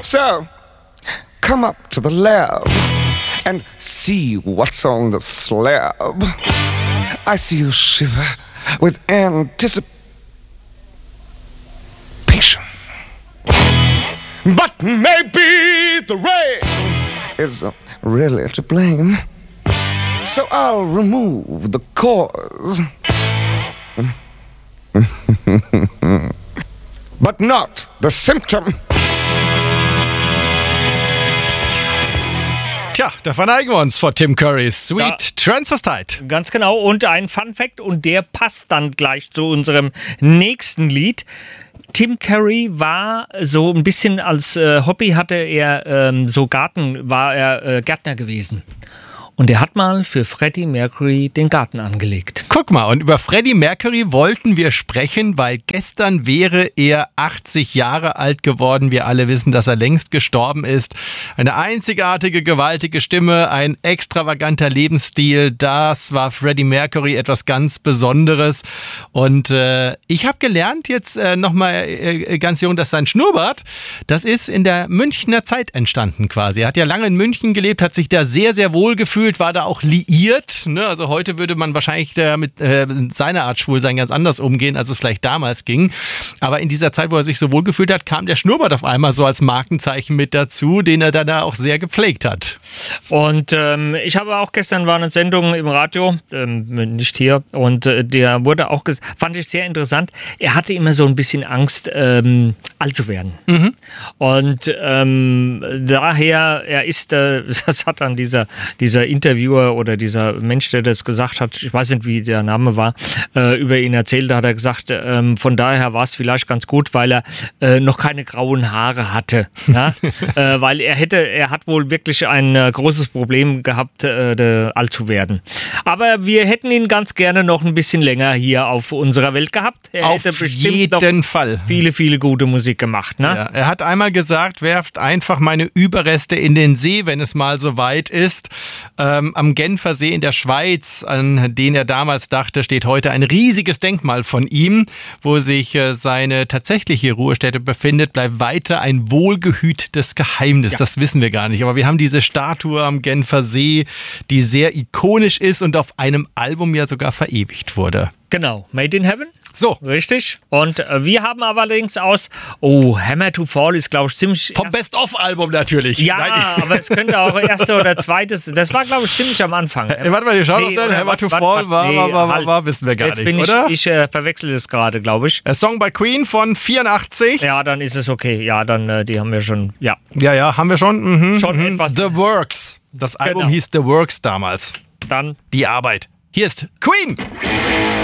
So, come up to the lab and see what's on the slab. I see you shiver with anticipation. But maybe the rain is really to blame. So I'll remove the cause. But not the symptom. Tja, da verneigen wir uns vor Tim Currys Sweet Transvestite. Ganz genau. Und ein Fun Fact, und der passt dann gleich zu unserem nächsten Lied. Tim Curry war so ein bisschen als Hobby hatte er war er Gärtner gewesen. Und er hat mal für Freddie Mercury den Garten angelegt. Guck mal, und über Freddie Mercury wollten wir sprechen, weil gestern wäre er 80 Jahre alt geworden. Wir alle wissen, dass er längst gestorben ist. Eine einzigartige, gewaltige Stimme, ein extravaganter Lebensstil. Das war Freddie Mercury, etwas ganz Besonderes. Und ich habe gelernt jetzt nochmal ganz jung, dass sein Schnurrbart, das ist in der Münchner Zeit entstanden quasi. Er hat ja lange in München gelebt, hat sich da sehr, sehr wohl gefühlt, war da auch liiert. Ne? Also heute würde man wahrscheinlich mit seiner Art Schwulsein ganz anders umgehen, als es vielleicht damals ging. Aber in dieser Zeit, wo er sich so wohl gefühlt hat, kam der Schnurrbart auf einmal so als Markenzeichen mit dazu, den er dann auch sehr gepflegt hat. Und ich habe auch gestern war eine Sendung im Radio, nicht hier, und der wurde auch, fand ich sehr interessant, er hatte immer so ein bisschen Angst, alt zu werden. Mhm. Und daher, er ist, das hat dann dieser Interviewer oder dieser Mensch, der das gesagt hat, ich weiß nicht, wie der Name war, über ihn erzählt, da hat er gesagt, von daher war es vielleicht ganz gut, weil er noch keine grauen Haare hatte. Ja? Weil er hat wohl wirklich ein großes Problem gehabt, alt zu werden. Aber wir hätten ihn ganz gerne noch ein bisschen länger hier auf unserer Welt gehabt. Er auf hätte bestimmt jeden noch Fall viele, viele gute Musik gemacht. Ne? Ja, er hat einmal gesagt, werft einfach meine Überreste in den See, wenn es mal so weit ist. Am Genfer See in der Schweiz, an den er damals dachte, steht heute ein riesiges Denkmal von ihm, wo sich seine tatsächliche Ruhestätte befindet, bleibt weiter ein wohlgehütetes Geheimnis. Ja. Das wissen wir gar nicht. Aber wir haben diese Statue am Genfer See, die sehr ikonisch ist und auf einem Album ja sogar verewigt wurde. Genau, Made in Heaven. So. Richtig. Und wir haben aber allerdings Hammer to Fall ist, glaube ich, ziemlich... Vom Best-of-Album natürlich. Ja, aber es könnte auch erste oder zweites... Das war, glaube ich, ziemlich am Anfang. Warte mal, wir schauen auf den. Hammer to Fall war, wissen wir gar jetzt nicht, oder? Ich verwechsel das gerade, glaube ich. Ein Song bei Queen von 84. Ja, dann ist es okay. Ja, dann, die haben wir schon, ja. Ja, haben wir schon. Schon etwas. The Works. Das Album hieß The Works damals. Dann die Arbeit. Hier ist Queen.